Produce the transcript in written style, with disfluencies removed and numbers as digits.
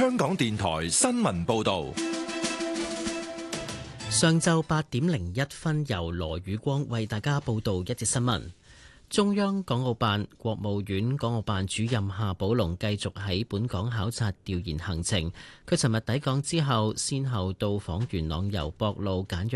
香港電台新聞報道。 上晝8:01，由羅宇光為大家報道一節新聞。中央港澳辦、國務院港澳辦主任夏寶龍繼續喺本港考察調研行程。佢尋日抵港之後，先後到訪元朗油博路簡約